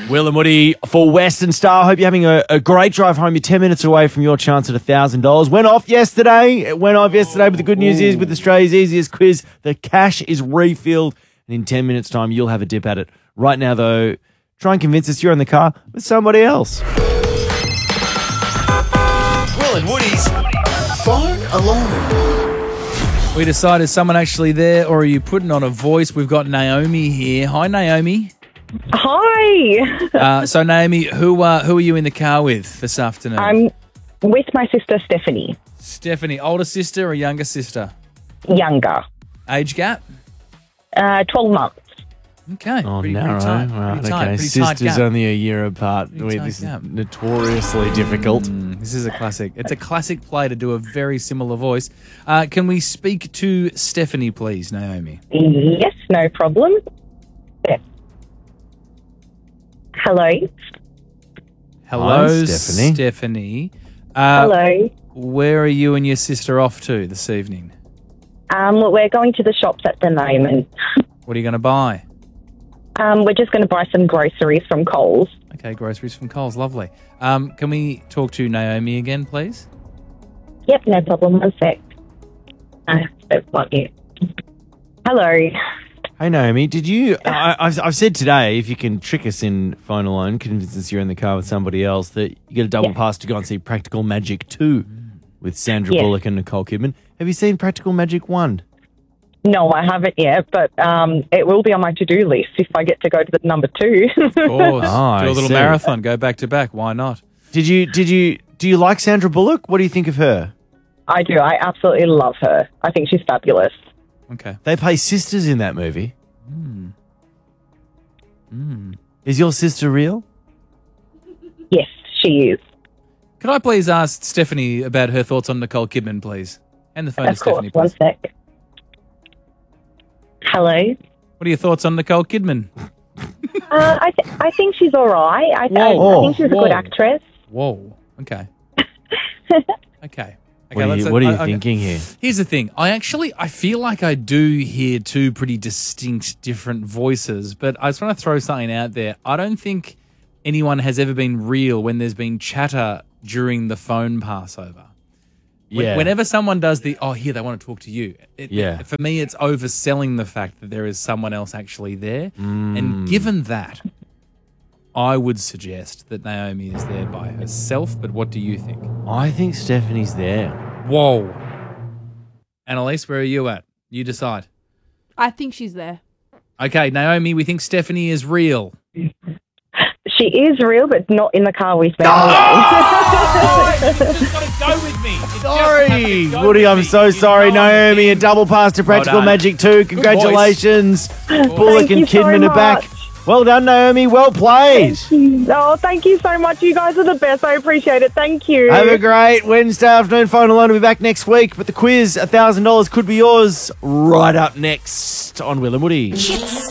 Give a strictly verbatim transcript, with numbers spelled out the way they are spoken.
Will and Woody for Western Star. Hope you're having a, a great drive home. You're ten minutes away from your chance at one thousand dollars. Went off yesterday. It went off yesterday, but the good news is with Australia's easiest quiz, the cash is refilled. And in ten minutes' time, you'll have a dip at it. Right now, though, try and convince us you're in the car with somebody else. Will and Woody's Phone Alone. We decide, is someone actually there or are you putting on a voice? We've got Naomi here. Hi, Naomi. Hi. Uh, so, Naomi, who uh, who are you in the car with this afternoon? I'm with my sister Stephanie. Stephanie, older sister or younger sister? Younger. Age gap? Uh, twelve months. Okay. Oh, pretty, narrow. pretty tight. Right, pretty tight. okay. Pretty tight Sisters gap. only a year apart. Pretty Wait, tight this gap. is notoriously difficult. Mm, this is a classic. It's a classic play to do a very similar voice. Uh, can we speak to Stephanie, please, Naomi? Yes, no problem. Yes. Hello. Hello, Hi, Stephanie. Stephanie. Uh, Hello. Where are you and your sister off to this evening? Um, we're going to the shops at the moment. What are you going to buy? Um, we're just going to buy some groceries from Coles. Okay, groceries from Coles. Lovely. Um, can we talk to Naomi again, please? Yep, no problem. One sec. I have to plug you. Hello. Hey, Naomi, did you... I, I've, I've said today, if you can trick us in Phone Alone, convince us you're in the car with somebody else, that you get a double Yeah. pass to go and see Practical Magic two with Sandra Yeah. Bullock and Nicole Kidman. Have you seen Practical Magic one? No, I haven't yet, but um, it will be on my to-do list if I get to go to the number two. Of course. Oh, I do a little see. marathon. Go back to back. Why not? Did you... Did you... Do you like Sandra Bullock? What do you think of her? I do. I absolutely love her. I think she's fabulous. Okay. They play sisters in that movie. Mm. Mm. Is your sister real? Yes, she is. Could I please ask Stephanie about her thoughts on Nicole Kidman, please? And the phone to Of course. Stephanie, One please. sec. Hello. What are your thoughts on Nicole Kidman? Uh, I, th- I think she's all right. I, th- I, Whoa. I think she's a Whoa. good actress. Whoa. Okay. Okay. What are let's- you, what are you I- I- thinking here? Here's the thing. I actually, I feel like I do hear two pretty distinct different voices, but I just want to throw something out there. I don't think anyone has ever been real when there's been chatter during the phone passover. When- Yeah. Whenever someone does the, oh, here, they want to talk to you. It, Yeah. it- for me, it's overselling the fact that there is someone else actually there. Mm. And given that, I would suggest that Naomi is there by herself. But what do you think? I think Stephanie's there. Whoa. Annalise, where are you at? You decide. I think she's there. Okay, Naomi, we think Stephanie is real. She is real, but not in the car with me. Oh, you just got to go with me. You just have Sorry, to go Woody, with I'm me. so You sorry. know I'm Naomi, a being- double pass to Practical done. Magic two. Congratulations. Bullock Thank and you so Kidman are back. much. Well done, Naomi. Well played. Oh, thank you so much. You guys are the best. I appreciate it. Thank you. Have a great Wednesday afternoon. Phone Alone will be back next week. But the quiz, one thousand dollars could be yours right up next on Will and Woody.